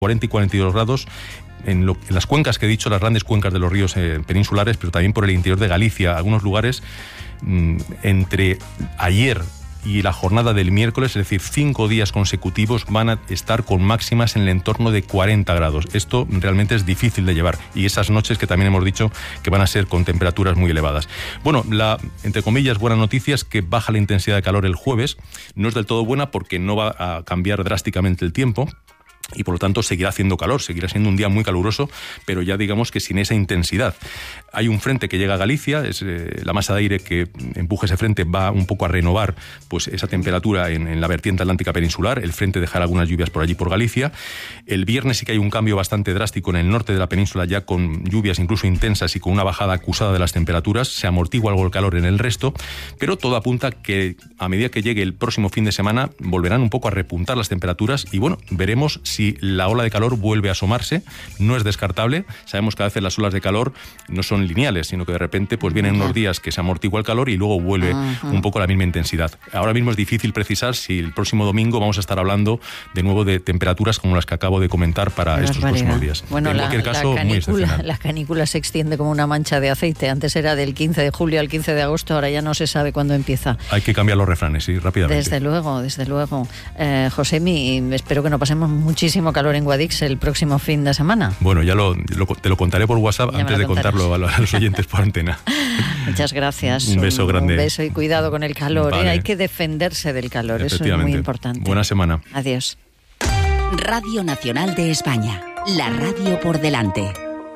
40 y 42 grados en las cuencas que he dicho, las grandes cuencas de los ríos peninsulares, pero también por el interior de Galicia. Algunos lugares entre ayer y la jornada del miércoles, es decir, 5 días consecutivos, van a estar con máximas en el entorno de 40 grados. Esto realmente es difícil de llevar. Y esas noches que también hemos dicho que van a ser con temperaturas muy elevadas. Bueno, la, entre comillas, buena noticia es que baja la intensidad de calor el jueves. No es del todo buena porque no va a cambiar drásticamente el tiempo. Y por lo tanto seguirá haciendo calor, seguirá siendo un día muy caluroso, pero ya digamos que sin esa intensidad. Hay un frente que llega a Galicia, es la masa de aire que empuja ese frente va un poco a renovar pues esa temperatura en la vertiente atlántica peninsular. El frente dejará algunas lluvias por allí por Galicia. El viernes sí que hay un cambio bastante drástico en el norte de la península, ya con lluvias incluso intensas y con una bajada acusada de las temperaturas. Se amortigua algo el calor en el resto, pero todo apunta que a medida que llegue el próximo fin de semana volverán un poco a repuntar las temperaturas y bueno, veremos si la ola de calor vuelve a asomarse. No es descartable. Sabemos que a veces las olas de calor no son lineales, sino que de repente pues vienen unos días que se amortigua el calor y luego vuelve un poco a la misma intensidad. Ahora mismo es difícil precisar si el próximo domingo vamos a estar hablando de nuevo de temperaturas como las que acabo de comentar para estos próximos días. Bueno, en cualquier caso, muy excepcional. La canícula se extiende como una mancha de aceite. Antes era del 15 de julio al 15 de agosto, ahora ya no se sabe cuándo empieza. Hay que cambiar los refranes, sí, rápidamente. Desde luego. Josemi, espero que no pasemos muchísimo calor en Guadix el próximo fin de semana. Bueno, ya te lo contaré por WhatsApp antes de contarlo a los oyentes por antena. Muchas gracias. Un beso grande. Un beso y cuidado con el calor. Vale. Hay que defenderse del calor, eso es muy importante. Buena semana. Adiós. Radio Nacional de España, la radio por delante.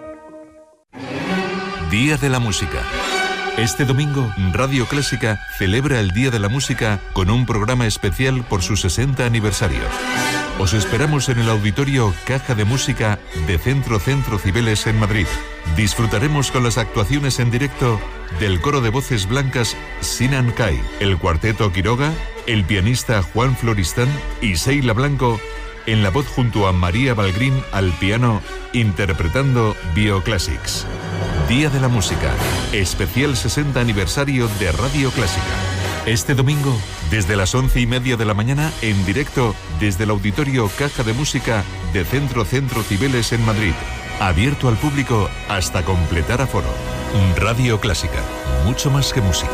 Día de la Música. Este domingo, Radio Clásica celebra el Día de la Música con un programa especial por su 60 aniversario. Os esperamos en el auditorio Caja de Música de Centro Cibeles en Madrid. Disfrutaremos con las actuaciones en directo del coro de voces blancas Sinan Kai, el cuarteto Quiroga, el pianista Juan Floristán y Seila Blanco en la voz junto a María Balgrín al piano, interpretando Bioclassics. Día de la Música, especial 60 aniversario de Radio Clásica. Este domingo, desde las 11:30 de la mañana, en directo desde el auditorio Caja de Música de Centro Cibeles en Madrid. Abierto al público hasta completar aforo. Radio Clásica, mucho más que música.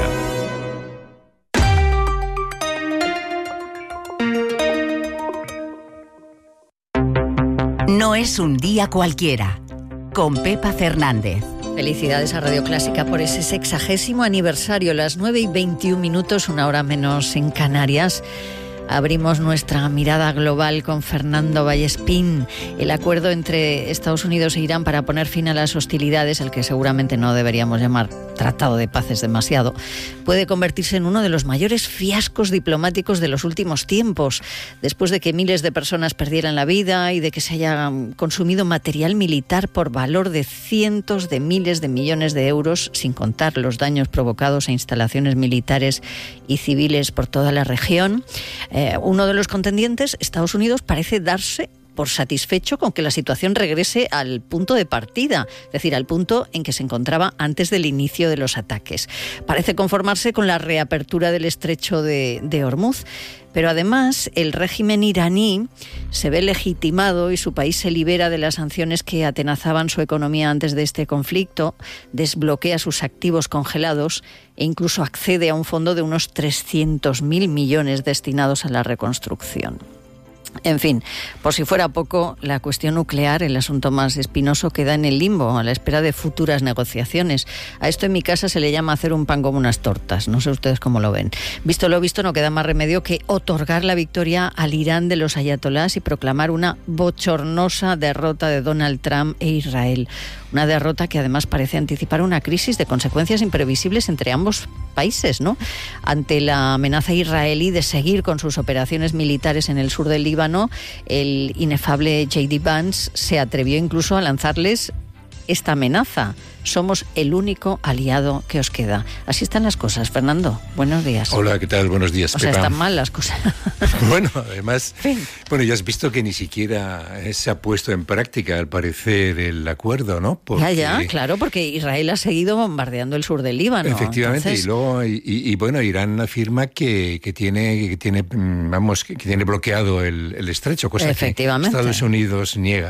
No es un día cualquiera, con Pepa Fernández. Felicidades a Radio Clásica por ese 60º aniversario, las 9:21, una hora menos en Canarias. Abrimos nuestra mirada global con Fernando Vallespín. El acuerdo entre Estados Unidos e Irán para poner fin a las hostilidades, el que seguramente no deberíamos llamar tratado de paz es demasiado, puede convertirse en uno de los mayores fiascos diplomáticos de los últimos tiempos, después de que miles de personas perdieran la vida y de que se haya consumido material militar por valor de cientos de miles de millones de euros, sin contar los daños provocados a instalaciones militares y civiles por toda la región. Uno de los contendientes, Estados Unidos, parece darse por satisfecho con que la situación regrese al punto de partida, es decir, al punto en que se encontraba antes del inicio de los ataques. Parece conformarse con la reapertura del estrecho de Hormuz, pero además el régimen iraní se ve legitimado y su país se libera de las sanciones que atenazaban su economía antes de este conflicto, desbloquea sus activos congelados e incluso accede a un fondo de unos 300.000 millones destinados a la reconstrucción. En fin, por si fuera poco, la cuestión nuclear, el asunto más espinoso, queda en el limbo, a la espera de futuras negociaciones. A esto en mi casa se le llama hacer un pan como unas tortas. No sé ustedes cómo lo ven. Visto lo visto, no queda más remedio que otorgar la victoria al Irán de los ayatolás y proclamar una bochornosa derrota de Donald Trump e Israel. Una derrota que además parece anticipar una crisis de consecuencias imprevisibles entre ambos países, ¿no? Ante la amenaza israelí de seguir con sus operaciones militares en el sur del Líbano, el inefable J.D. Vance se atrevió incluso a lanzarles esta amenaza. Somos el único aliado que os queda. Así están las cosas. Fernando, buenos días. Hola, ¿qué tal? Buenos días, O sea, Pepa. están mal las cosas. Bueno, además, Sí. bueno, ya has visto que ni siquiera se ha puesto en práctica, al parecer, el acuerdo, ¿no? Porque, Ya, claro, porque Israel ha seguido bombardeando el sur del Líbano. efectivamente, Entonces, y luego, y bueno, Irán afirma que tiene bloqueado el estrecho, cosa que Efectivamente. Estados Unidos niega.